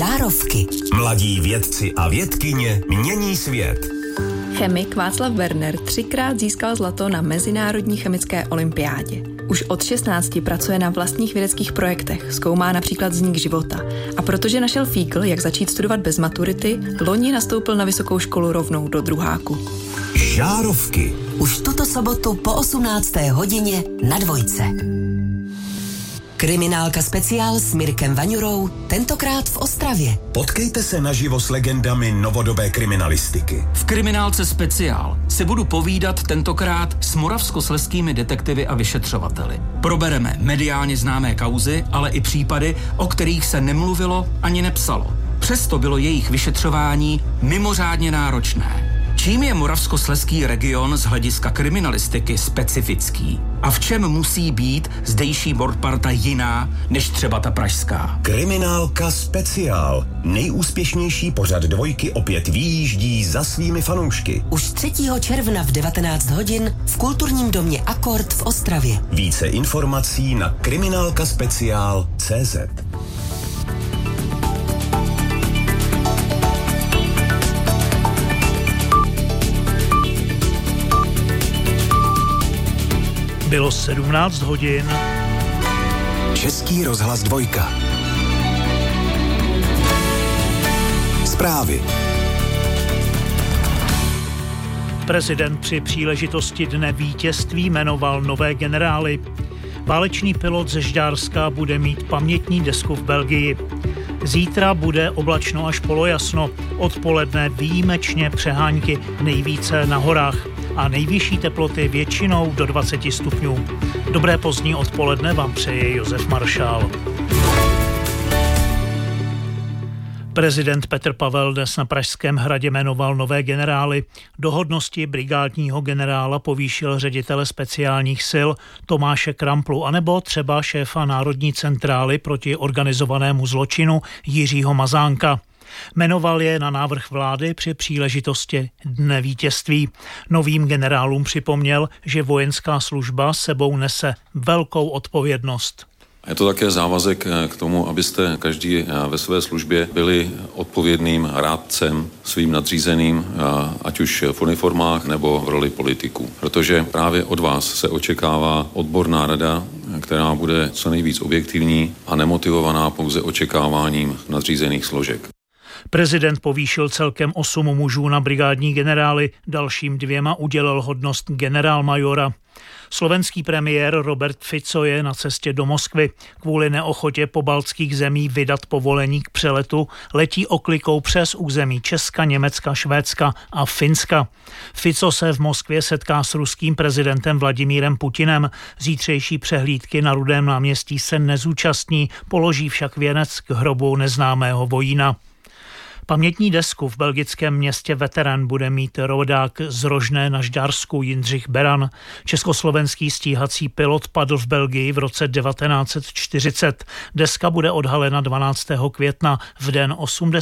Žárovky. Mladí vědci a vědkyně mění svět. Chemik Václav Werner 3krát získal zlato na Mezinárodní chemické olympiádě. Už od 16 pracuje na vlastních vědeckých projektech, zkoumá například vznik života. A protože našel fígl, jak začít studovat bez maturity, loni nastoupil na vysokou školu rovnou do druháku. Žárovky. Už tuto sobotu po 18. hodině na Dvojce. Kriminálka speciál s Mirkem Vaňurou, tentokrát v Ostravě. Potkejte se naživo s legendami novodobé kriminalistiky. V Kriminálce speciál si budu povídat tentokrát s moravskoslezskými detektivy a vyšetřovateli. Probereme mediálně známé kauzy, ale i případy, o kterých se nemluvilo ani nepsalo. Přesto bylo jejich vyšetřování mimořádně náročné. Čím je moravskoslezský region z hlediska kriminalistiky specifický? A v čem musí být zdejší mordparta jiná než třeba ta pražská? Kriminálka speciál. Nejúspěšnější pořad Dvojky opět vyjíždí za svými fanoušky. Už 3. června v 19 hodin v kulturním domě Akord v Ostravě. Více informací na kriminálkaspeciál.cz. Bylo 17 hodin. Český rozhlas Dvojka. Zprávy. Prezident při příležitosti Dne vítězství jmenoval nové generály. Válečný pilot ze Žďárska bude mít pamětní desku v Belgii. Zítra bude oblačno až polojasno. Odpoledne výjimečně přehánky, nejvíce na horách. A nejvyšší teploty většinou do 20 stupňů. Dobré pozdní odpoledne vám přeje Josef Maršál. Prezident Petr Pavel dnes na Pražském hradě jmenoval nové generály. Do hodnosti brigádního generála povýšil ředitele speciálních sil Tomáše Kramplu anebo třeba šéfa Národní centrály proti organizovanému zločinu Jiřího Mazánka. Jmenoval je na návrh vlády při příležitosti Dne vítězství. Novým generálům připomněl, že vojenská služba sebou nese velkou odpovědnost. Je to také závazek k tomu, abyste každý ve své službě byli odpovědným rádcem svým nadřízeným, ať už v uniformách nebo v roli politiků. Protože právě od vás se očekává odborná rada, která bude co nejvíc objektivní a nemotivovaná pouze očekáváním nadřízených složek. Prezident povýšil celkem 8 mužů na brigádní generály, dalším 2 udělil hodnost generálmajora. Slovenský premiér Robert Fico je na cestě do Moskvy. Kvůli neochotě pobaltských zemí vydat povolení k přeletu letí oklikou přes území Česka, Německa, Švédska a Finska. Fico se v Moskvě setká s ruským prezidentem Vladimírem Putinem. Zítřejší přehlídky na Rudém náměstí se nezúčastní, položí však věnec k hrobu neznámého vojína. Pamětní desku v belgickém městě Veteran bude mít rodák z Rožné na Žďársku Jindřich Beran. Československý stíhací pilot padl v Belgii v roce 1940. Deska bude odhalena 12. května v den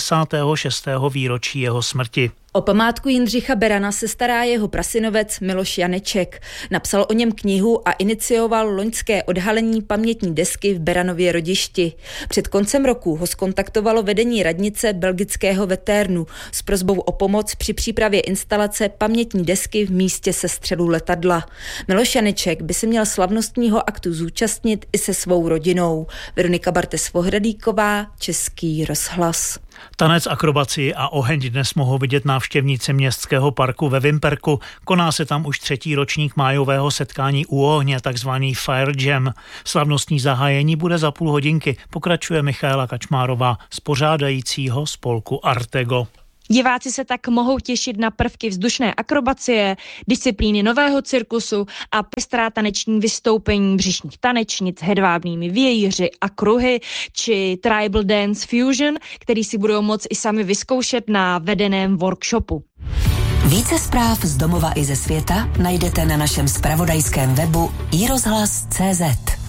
86. výročí jeho smrti. O památku Jindřicha Berana se stará jeho prasynovec Miloš Janeček. Napsal o něm knihu a inicioval loňské odhalení pamětní desky v Beranově Rodišti. Před koncem roku ho zkontaktovalo vedení radnice belgického Veternu s prosbou o pomoc při přípravě instalace pamětní desky v místě sestřelu letadla. Miloš Janeček by se měl slavnostního aktu zúčastnit i se svou rodinou. Veronika Bartes-Vohradíková, Český rozhlas. Tanec, akrobaci a oheň dnes mohou vidět návštěvníci městského parku ve Vimperku. Koná se tam už 3. ročník májového setkání u ohně, takzvaný Fire Jam. Slavnostní zahájení bude za půl hodinky, pokračuje Michaela Kačmárová z pořádajícího spolku Artego. Diváci se tak mohou těšit na prvky vzdušné akrobacie, disciplíny nového cirkusu a pestrá taneční vystoupení břišních tanečnic, hedvábnými vějíři a kruhy, či Tribal Dance Fusion, který si budou moct i sami vyzkoušet na vedeném workshopu. Více zpráv z domova i ze světa najdete na našem zpravodajském webu iRozhlas.cz.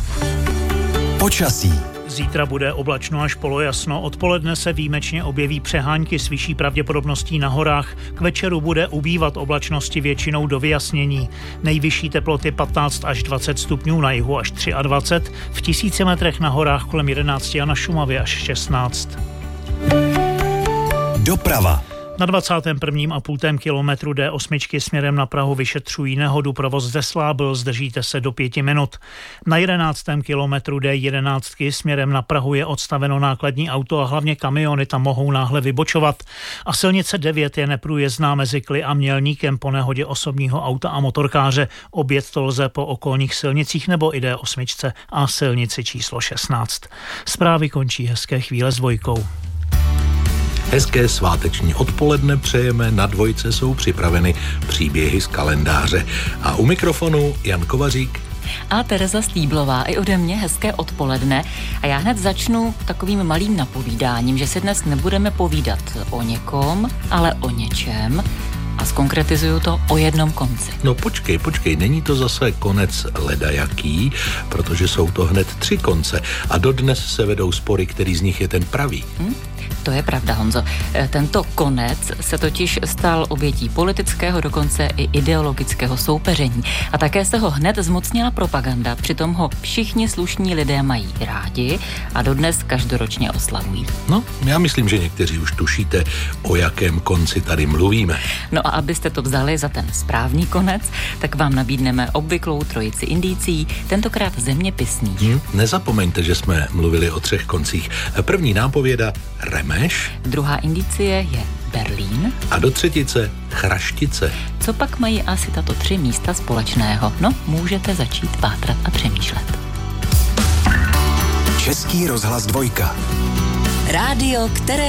Počasí. Zítra bude oblačno až polojasno, odpoledne se výjimečně objeví přehánky s vyšší pravděpodobností na horách. K večeru bude ubývat oblačnosti většinou do vyjasnění. Nejvyšší teploty 15 až 20 stupňů, na jihu až 23, v 1000 metrech na horách kolem 11 a na Šumavě až 16. Doprava. Na 21,5 kilometru D8 směrem na Prahu vyšetřují nehodu. Provoz zeslábil, zdržíte se do 5 minut. Na 11. kilometru D11 směrem na Prahu je odstaveno nákladní auto a hlavně kamiony tam mohou náhle vybočovat. A silnice 9 je neprůjezdná mezi Kly a Mělníkem po nehodě osobního auta a motorkáře. Objet to lze po okolních silnicích nebo i D8 a silnici číslo 16. Zprávy končí Hezké chvíle s Dvojkou. Hezké sváteční odpoledne přejeme, na Dvojce jsou připraveny příběhy z kalendáře. A u mikrofonu Jan Kovařík a Tereza Stýblová. I ode mě hezké odpoledne. A já hned začnu takovým malým napovídáním, že si dnes nebudeme povídat o někom, ale o něčem. A zkonkretizuju to o jednom konci. No počkej, není to zase konec ledajaký, protože jsou to hned 3 konce a dodnes se vedou spory, který z nich je ten pravý. To je pravda, Honzo. Tento konec se totiž stal obětí politického, dokonce i ideologického soupeření. A také se ho hned zmocnila propaganda, přitom ho všichni slušní lidé mají rádi a dodnes každoročně oslavují. No, já myslím, že někteří už tušíte, o jakém konci tady mluvíme. No a abyste to vzali za ten správný konec, tak vám nabídneme obvyklou trojici indicí, tentokrát zeměpisných. Nezapomeňte, že jsme mluvili o 3 koncích. První nápověda Remeš. Druhá indicie je Berlín. A do třetice Chraštice. Co pak mají asi tato 3 místa společného? No, můžete začít pátrat a přemýšlet. Český rozhlas 2. Rádio, které